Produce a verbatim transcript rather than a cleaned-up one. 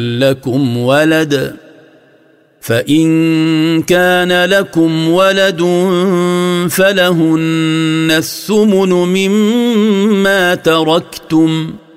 لكم ولد فإن كان لكم ولد فلهن الثمن مما تركتم